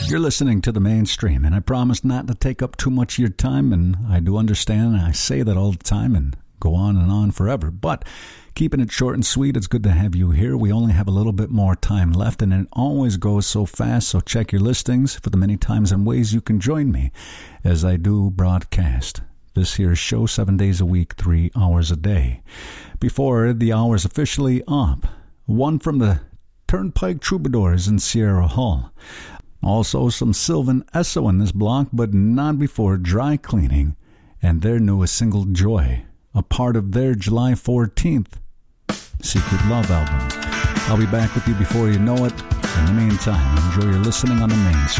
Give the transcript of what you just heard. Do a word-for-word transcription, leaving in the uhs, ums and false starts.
You're listening to The Mainstream, and I promise not to take up too much of your time, and I do understand, and I say that all the time and go on and on forever, but keeping it short and sweet, it's good to have you here. We only have a little bit more time left, and it always goes so fast, so check your listings for the many times and ways you can join me as I do broadcast this here show seven days a week, three hours a day. Before the hour's officially up, one from the Turnpike Troubadours in Sierra Hull. Also some Sylvan Esso in this block, but not before Dry Cleaning and their newest single, Joy, a part of their July fourteenth Secret Love album. I'll be back with you before you know it. In the meantime, enjoy your listening on the Mainstream.